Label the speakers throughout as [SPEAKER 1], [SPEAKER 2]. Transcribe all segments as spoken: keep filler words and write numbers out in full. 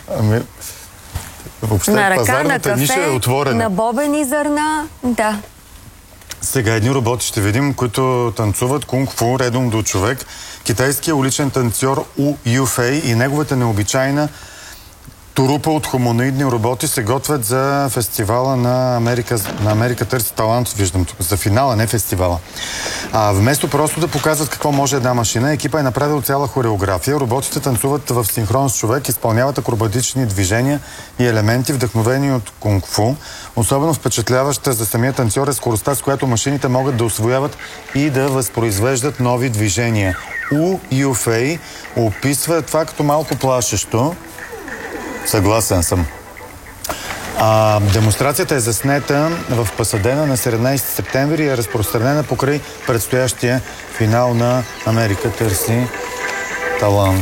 [SPEAKER 1] Ами, въобще
[SPEAKER 2] на ръка, на
[SPEAKER 1] пазарната ниша е
[SPEAKER 2] кафе,
[SPEAKER 1] отворена.
[SPEAKER 2] на бобени зърна. Да.
[SPEAKER 1] Сега едни роботи ще видим, които танцуват кунг-фу редом до човек. Китайският уличен танцор У Юфей и неговата необичайна турупа от хуманоидни роботи се готвят за фестивала на Америка, на Америка търси талант, виждам тук, за финала, не фестивала. А вместо просто да показват какво може една машина, екипа е направил цяла хореография. Роботите танцуват в синхрон с човек, изпълняват акробатични движения и елементи, вдъхновени от кунг-фу. Особено впечатляваща за самия танцор е скоростта, с която машините могат да усвояват и да възпроизвеждат нови движения. У Юфей описва това като малко плашещо. Съгласен съм. А, демонстрацията е заснета в Пасадена на седемнайсети септември и е разпространена покрай предстоящия финал на Америка търси талант.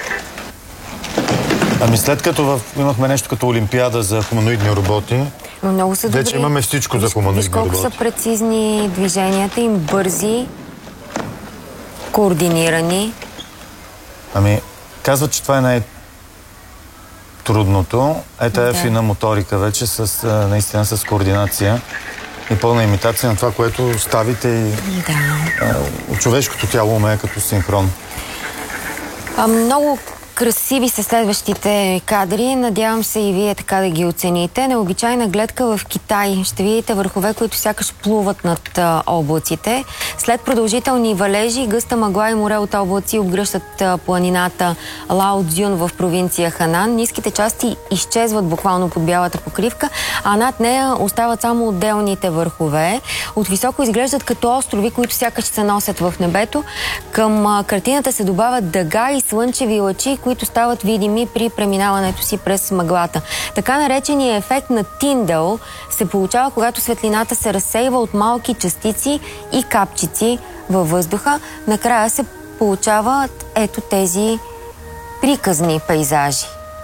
[SPEAKER 1] Ами след като в... имахме нещо като олимпиада за хуманоидни роботи,
[SPEAKER 2] много са добри.
[SPEAKER 1] Вече имаме всичко за хуманоидни
[SPEAKER 2] виж колко
[SPEAKER 1] роботи.
[SPEAKER 2] са прецизни движенията им, бързи, координирани.
[SPEAKER 1] Ами, казват, че това е най- трудното е тая
[SPEAKER 2] да.
[SPEAKER 1] фина моторика вече, с, наистина с координация и пълна имитация на това, което ставите и
[SPEAKER 2] да.
[SPEAKER 1] а, човешкото тяло умее като синхрон.
[SPEAKER 2] А, много красиви са следващите кадри. Надявам се и вие така да ги оцените. Необичайна гледка в Китай. Ще видите върхове, които сякаш плуват над а, облаците. След продължителни валежи, гъста мъгла и море от облаци обгръщат а, планината Лао Цзюн в провинция Ханан. Ниските части изчезват буквално под бялата покривка, а над нея остават само отделните върхове. От високо изглеждат като острови, които сякаш се носят в небето. Към а, картината се добавят дъга и слънчеви лъчи, които стават видими при преминаването си през мъглата. Така нареченият ефект на Тиндъл се получава, когато светлината се разсейва от малки частици и капчици във въздуха. Накрая се получават ето тези приказни пейзажи.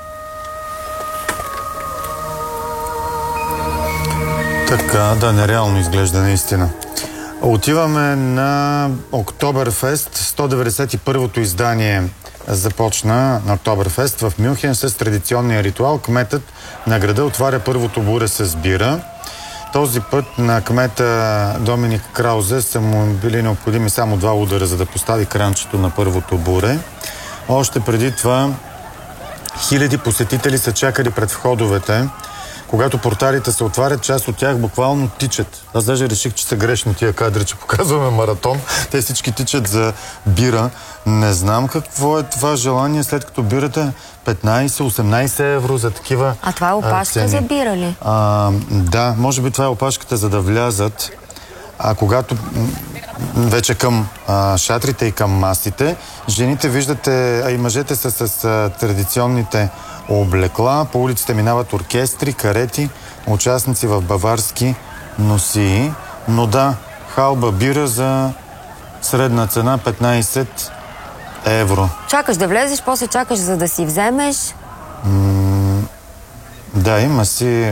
[SPEAKER 1] Така, да, нереално изглежда наистина. Отиваме на Октоберфест, сто деветдесет и първото издание започна на Октоберфест в Мюнхен с традиционния ритуал. Кметът на града отваря първото буре с бира. Този път на кмета Доминик Краузе са му били необходими само два удара, за да постави кранчето на първото буре. Още преди това хиляди посетители са чакали пред входовете. Когато порталите се отварят, част от тях буквално тичат. Аз даже реших, че са грешни тия кадри, че показваме маратон. Те всички тичат за бира. Не знам какво е това желание, след като бирата петнайсет-осемнайсет евро за такива.
[SPEAKER 2] А това е опашка за бира ли?
[SPEAKER 1] А, да, може би това е опашката, за да влязат. А когато вече към а, шатрите и към масите, жените виждате, а и мъжете са с а, традиционните облекла. По улиците минават оркестри, карети, участници в баварски носии. Но да, халба бира за средна цена петнайсет евро.
[SPEAKER 2] Чакаш да влезеш, после чакаш за да си вземеш.
[SPEAKER 1] М- да, има си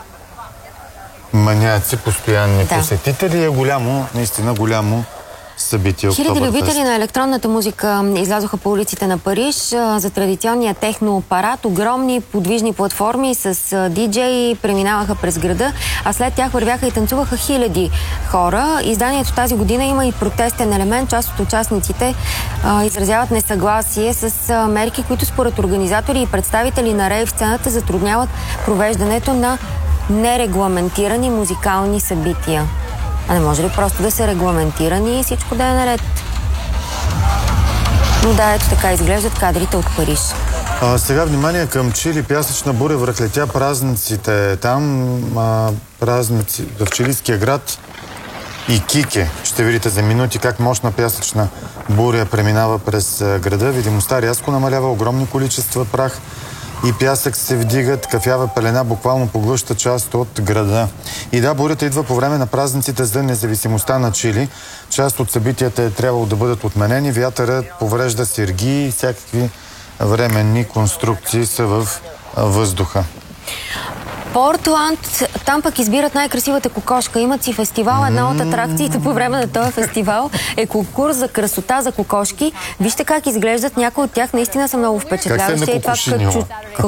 [SPEAKER 1] маняци, постоянни да. посетители. Е голямо, наистина голямо събитие.
[SPEAKER 2] Хиляди любители на електронната музика излязоха по улиците на Париж за традиционния техно-апарат. Огромни подвижни платформи с диджеи преминаваха през града, а след тях вървяха и танцуваха хиляди хора. Изданието тази година има и протестен елемент. Част от участниците а, изразяват несъгласие с а, мерки, които според организатори и представители на рейв сцената затрудняват провеждането на нерегламентирани музикални събития. А не може ли просто да се регламентирани и всичко да е наред? Но да, ето така изглеждат кадрите от Париж.
[SPEAKER 1] А, сега внимание към Чили. Пясъчна буря връхлетя празниците там. А, празници в чилийския град Икике. Ще видите за минути как мощна пясъчна буря преминава през града. Видимостта рязко намалява, огромни количества прах и пясък се вдигат, кафява пелена буквално поглъща част от града. И да, бурята идва по време на празниците за независимостта на Чили. Част от събитията е трябвало да бъдат отменени. Вятърът поврежда сергии и всякакви временни конструкции са в въздуха.
[SPEAKER 2] Портланд, там пък избират най-красивата кокошка. Имат си фестивал. Една от атракциите по време на този фестивал е конкурс за красота за кокошки. Вижте как изглеждат. Някои от тях наистина са много впечатляващи.
[SPEAKER 1] Как се е накокошинило?